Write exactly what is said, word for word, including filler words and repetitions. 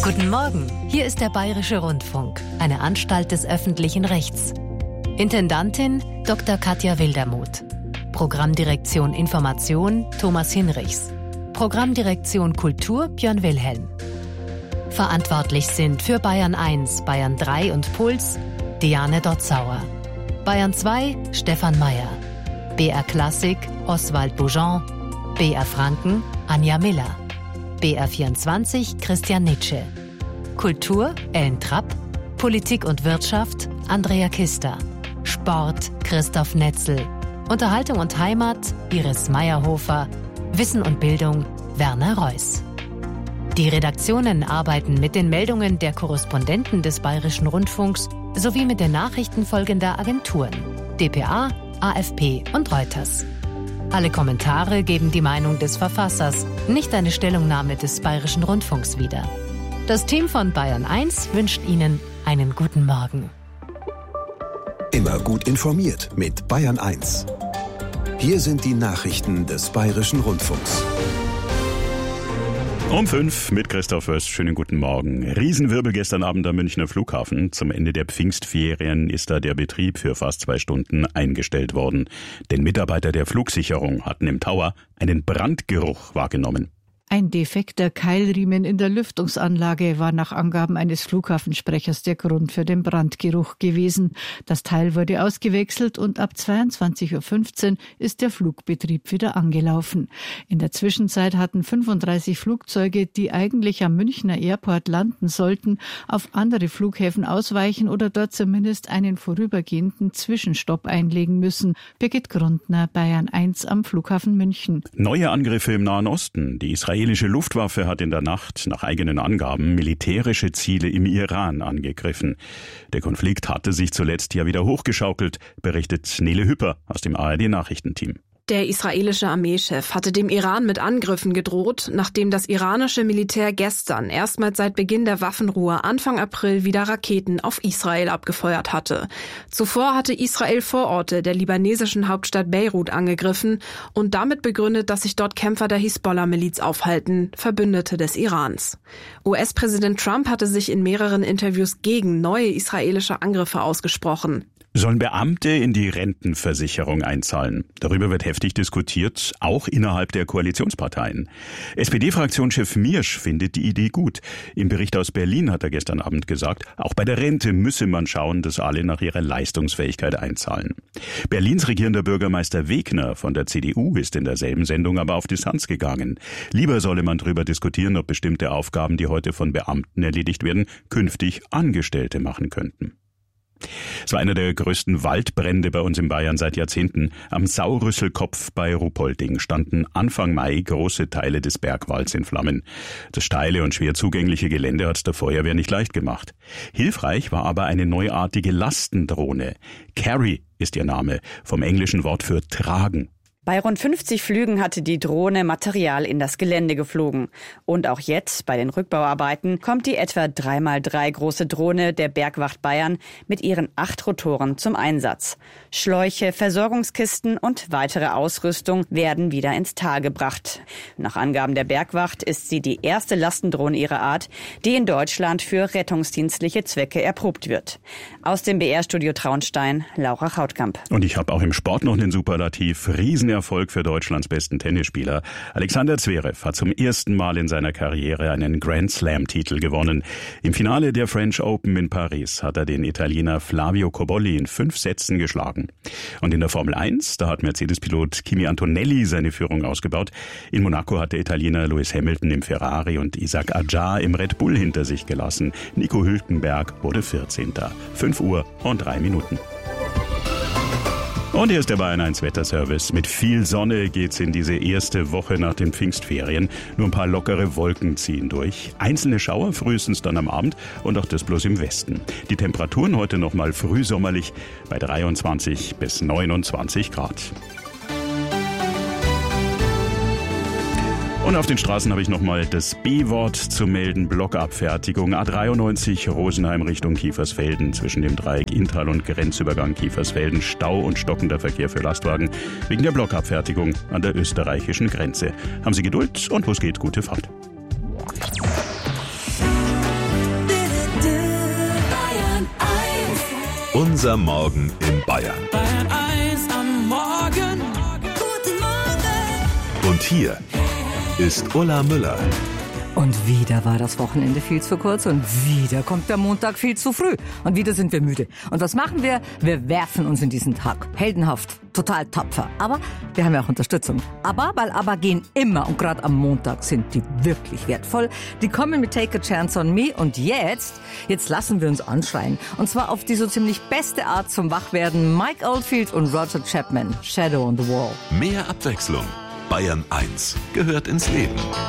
Guten Morgen, hier ist der Bayerische Rundfunk, eine Anstalt des öffentlichen Rechts. Intendantin Doktor Katja Wildermuth. Programmdirektion Information Thomas Hinrichs. Programmdirektion Kultur Björn Wilhelm. Verantwortlich sind für Bayern eins, Bayern drei und Puls Diane Dotzauer. Bayern zwei Stefan Mayer. B R Klassik Oswald Boujon. B R Franken Anja Miller. B R vierundzwanzig Christian Nitsche. Kultur Ellen Trapp. Politik und Wirtschaft Andrea Kister. Sport Christoph Netzel. Unterhaltung und Heimat Iris Meyerhofer. Wissen und Bildung Werner Reuss. Die Redaktionen arbeiten mit den Meldungen der Korrespondenten des Bayerischen Rundfunks sowie mit den Nachrichten folgender Agenturen: D P A, A F P und Reuters. Alle Kommentare geben die Meinung des Verfassers, nicht eine Stellungnahme des Bayerischen Rundfunks wieder. Das Team von Bayern eins wünscht Ihnen einen guten Morgen. Immer gut informiert mit Bayern eins. Hier sind die Nachrichten des Bayerischen Rundfunks. Um fünf mit Christoph Wöst. Schönen guten Morgen. Riesenwirbel gestern Abend am Münchner Flughafen. Zum Ende der Pfingstferien ist da der Betrieb für fast zwei Stunden eingestellt worden. Denn Mitarbeiter der Flugsicherung hatten im Tower einen Brandgeruch wahrgenommen. Ein defekter Keilriemen in der Lüftungsanlage war nach Angaben eines Flughafensprechers der Grund für den Brandgeruch gewesen. Das Teil wurde ausgewechselt und ab zweiundzwanzig Uhr fünfzehn ist der Flugbetrieb wieder angelaufen. In der Zwischenzeit hatten fünfunddreißig Flugzeuge, die eigentlich am Münchner Airport landen sollten, auf andere Flughäfen ausweichen oder dort zumindest einen vorübergehenden Zwischenstopp einlegen müssen. Birgit Grundner, Bayern eins am Flughafen München. Neue Angriffe im Nahen Osten. Die Israel Die israelische Luftwaffe hat in der Nacht nach eigenen Angaben militärische Ziele im Iran angegriffen. Der Konflikt hatte sich zuletzt ja wieder hochgeschaukelt, berichtet Nele Hüpper aus dem A R D-Nachrichtenteam. Der israelische Armeechef hatte dem Iran mit Angriffen gedroht, nachdem das iranische Militär gestern erstmals seit Beginn der Waffenruhe Anfang April wieder Raketen auf Israel abgefeuert hatte. Zuvor hatte Israel Vororte der libanesischen Hauptstadt Beirut angegriffen und damit begründet, dass sich dort Kämpfer der Hisbollah-Miliz aufhalten, Verbündete des Irans. U S-Präsident Trump hatte sich in mehreren Interviews gegen neue israelische Angriffe ausgesprochen. Sollen Beamte in die Rentenversicherung einzahlen? Darüber wird heftig diskutiert, auch innerhalb der Koalitionsparteien. S P D-Fraktionschef Miersch findet die Idee gut. Im Bericht aus Berlin hat er gestern Abend gesagt, auch bei der Rente müsse man schauen, dass alle nach ihrer Leistungsfähigkeit einzahlen. Berlins regierender Bürgermeister Wegner von der C D U ist in derselben Sendung aber auf Distanz gegangen. Lieber solle man darüber diskutieren, ob bestimmte Aufgaben, die heute von Beamten erledigt werden, künftig Angestellte machen könnten. Es war einer der größten Waldbrände bei uns in Bayern seit Jahrzehnten. Am Saurüsselkopf bei Ruppolding standen Anfang Mai große Teile des Bergwalds in Flammen. Das steile und schwer zugängliche Gelände hat es der Feuerwehr nicht leicht gemacht. Hilfreich war aber eine neuartige Lastendrohne. Carry ist ihr Name, vom englischen Wort für tragen. Bei rund fünfzig Flügen hatte die Drohne Material in das Gelände geflogen. Und auch jetzt, bei den Rückbauarbeiten, kommt die etwa drei mal drei große Drohne der Bergwacht Bayern mit ihren acht Rotoren zum Einsatz. Schläuche, Versorgungskisten und weitere Ausrüstung werden wieder ins Tal gebracht. Nach Angaben der Bergwacht ist sie die erste Lastendrohne ihrer Art, die in Deutschland für rettungsdienstliche Zwecke erprobt wird. Aus dem B R-Studio Traunstein, Laura Chautkamp. Und ich habe auch im Sport noch einen Superlativ. Riesen Erfolg für Deutschlands besten Tennisspieler. Alexander Zverev hat zum ersten Mal in seiner Karriere einen Grand Slam-Titel gewonnen. Im Finale der French Open in Paris hat er den Italiener Flavio Cobolli in fünf Sätzen geschlagen. Und in der Formel eins, da hat Mercedes-Pilot Kimi Antonelli seine Führung ausgebaut. In Monaco hat der Italiener Lewis Hamilton im Ferrari und Isaac Adjar im Red Bull hinter sich gelassen. Nico Hülkenberg wurde vierzehnter fünf Uhr und drei Minuten. Und hier ist der Bayern eins Wetterservice. Mit viel Sonne geht's in diese erste Woche nach den Pfingstferien. Nur ein paar lockere Wolken ziehen durch. Einzelne Schauer frühestens dann am Abend und auch das bloß im Westen. Die Temperaturen heute noch mal frühsommerlich bei dreiundzwanzig bis neunundzwanzig Grad. Und auf den Straßen habe ich nochmal das B-Wort zu melden. Blockabfertigung A dreiundneunzig Rosenheim Richtung Kiefersfelden. Zwischen dem Dreieck Inntal und Grenzübergang Kiefersfelden Stau und stockender Verkehr für Lastwagen wegen der Blockabfertigung an der österreichischen Grenze. Haben Sie Geduld und wo es geht, gute Fahrt. Unser Morgen in Bayern. Bayern eins am Morgen. Guten Morgen. Und hier ist Ulla Müller. Und wieder war das Wochenende viel zu kurz und wieder kommt der Montag viel zu früh. Und wieder sind wir müde. Und was machen wir? Wir werfen uns in diesen Tag. Heldenhaft, total tapfer. Aber wir haben ja auch Unterstützung. Aber, weil aber gehen immer und gerade am Montag sind die wirklich wertvoll. Die kommen mit Take a Chance on Me und jetzt, jetzt lassen wir uns anschreien. Und zwar auf die so ziemlich beste Art zum Wachwerden. Mike Oldfield und Roger Chapman, Shadow on the Wall. Mehr Abwechslung. Bayern eins gehört ins Leben.